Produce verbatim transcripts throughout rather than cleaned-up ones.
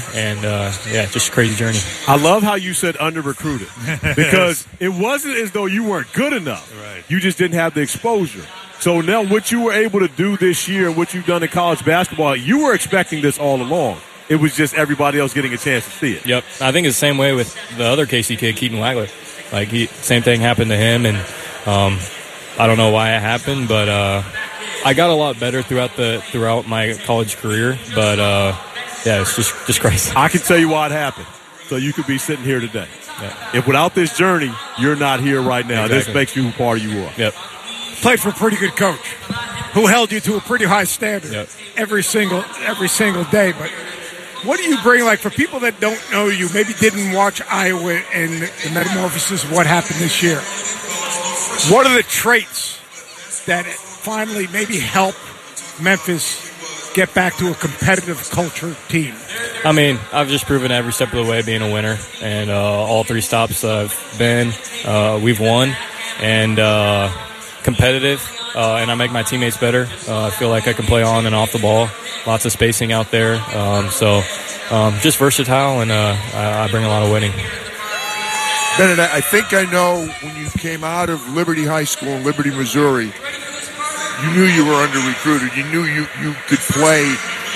and uh, yeah, just a crazy journey. I love how you said under-recruited because it wasn't as though you weren't good enough. Right. You just didn't have the exposure. So now what you were able to do this year, what you've done in college basketball, you were expecting this all along. It was just everybody else getting a chance to see it. Yep. I think it's the same way with the other K C kid, Keaton Wagler. Like, he, same thing happened to him, and um, I don't know why it happened, but uh, I got a lot better throughout the throughout my college career. But, uh, yeah, it's just, just crazy. I can tell you why it happened, so you could be sitting here today. Yeah. If without this journey, you're not here right now. Exactly. This makes you who part of you are. Yep. Played for a pretty good coach who held you to a pretty high standard Yep. every single every single day. But what do you bring, like, for people that don't know you, maybe didn't watch Iowa and the metamorphosis of what happened this year? What are the traits that finally maybe help Memphis get back to a competitive culture team? I mean, I've just proven every step of the way being a winner, and uh, all three stops I've been, uh, we've won, and uh, competitive, uh, and I make my teammates better. Uh, I feel like I can play on and off the ball, lots of spacing out there, um, so um, just versatile, and uh, I, I bring a lot of winning. Bennett, I think I know when you came out of Liberty High School in Liberty, Missouri, you knew you were under-recruited. You knew you, you could play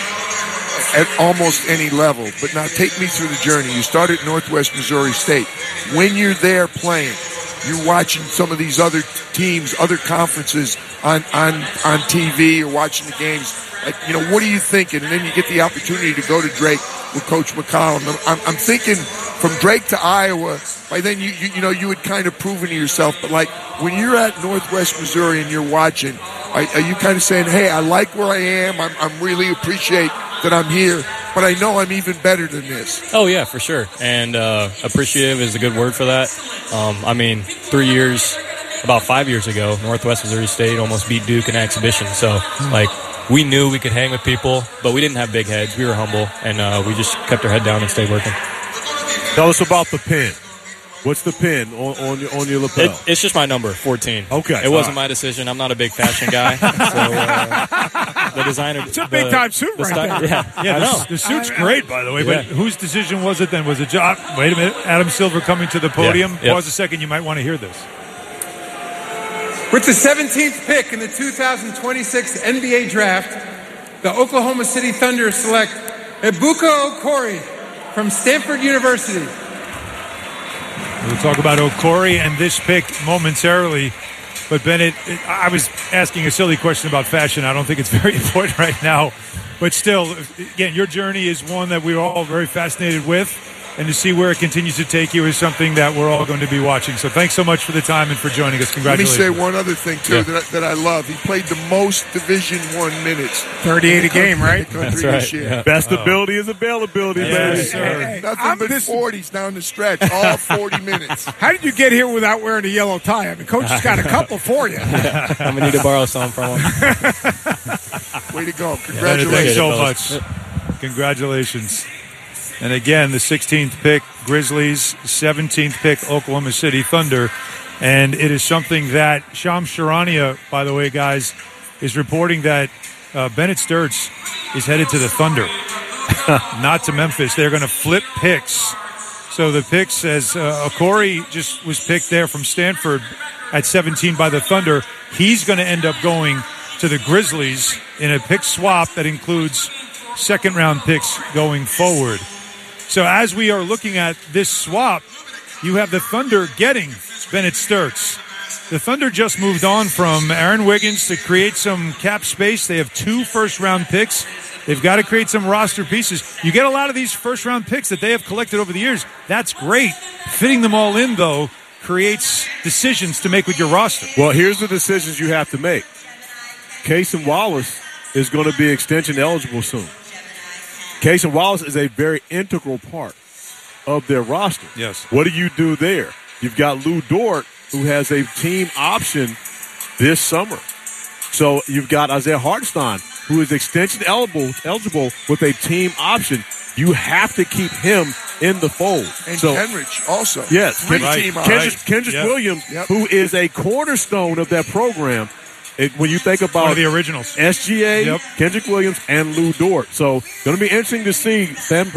at almost any level. But now take me through the journey. You started at Northwest Missouri State. When you're there playing, you're watching some of these other teams, other conferences on, on, on T V or watching the games. Like, you know, what are you thinking? And then you get the opportunity to go to Drake with Coach McCollum. I'm, I'm thinking from Drake to Iowa, by then you, you you know you had kind of proven to yourself. But like when you're at Northwest Missouri and you're watching, are, are you kind of saying, "Hey, I like where I am. I'm, I'm really appreciate that I'm here, but I know I'm even better than this." Oh yeah, for sure. And uh, appreciative is a good word for that. Um, I mean, three years, about five years ago, Northwest Missouri State almost beat Duke in an exhibition. So like. We knew we could hang with people, but we didn't have big heads. We were humble, and uh, we just kept our head down and stayed working. Tell us about the pin. What's the pin on, on, your, on your lapel? It, it's just my number, fourteen. Okay. It wasn't right. my decision. I'm not a big fashion guy. so uh, the designer... It's a the, big-time suit the right style, there. Yeah, Yeah, I the, know. the suit's I- I- great, by the way. Yeah. But whose decision was it then? Was it John? Wait a minute. Adam Silver coming to the podium. Yeah. Yep. Pause a second. You might want to hear this. With the seventeenth pick in the two thousand twenty-six N B A Draft, the Oklahoma City Thunder select Ebuka Okori from Stanford University. We'll talk about Okori and this pick momentarily. But, Bennett, I was asking a silly question about fashion. I don't think it's very important right now. But still, again, your journey is one that we're all very fascinated with. And to see where it continues to take you is something that we're all going to be watching. So thanks so much for the time and for joining us. Congratulations. Let me say one other thing, too, Yeah. that, I, that I love. He played the most Division One minutes. thirty-eight a game, right? That's right, yeah. Best ability is availability, Yes, baby. sir. Hey, Nothing I'm but this- forties down the stretch, all forty minutes. How did you get here without wearing a yellow tie? I mean, Coach has got a couple for you. I'm going to need to borrow some from him. Way to go. Bennett, Congratulations. thanks so fellas. much. Congratulations. And again, the sixteenth pick, Grizzlies, seventeenth pick, Oklahoma City Thunder. And it is something that Shams Charania, by the way, guys, is reporting that uh, Bennett Sturts is headed to the Thunder, not to Memphis. They're going to flip picks. So the pick says uh, Okori just was picked there from Stanford at seventeen by the Thunder. He's going to end up going to the Grizzlies in a pick swap that includes second-round picks going forward. So as we are looking at this swap, you have the Thunder getting Bennett Sturts. The Thunder just moved on from Aaron Wiggins to create some cap space. They have two first-round picks. They've got to create some roster pieces. You get a lot of these first-round picks that they have collected over the years. That's great. Fitting them all in, though, creates decisions to make with your roster. Well, here's the decisions you have to make. Cason Wallace is going to be extension eligible soon. Cason Wallace is a very integral part of their roster. Yes. What do you do there? You've got Lou Dort, who has a team option this summer. So you've got Isaiah Hartenstein, who is extension eligible, eligible with a team option. You have to keep him in the fold. And so, Kenrich also. Yes, Three Ken- team Kendrick, options. Kendrick Yep. Williams, Yep. who is a cornerstone of that program. It, when you think One about of the originals. S G A, Yep. Kendrick Williams, and Lou Dort. So going to be interesting to see them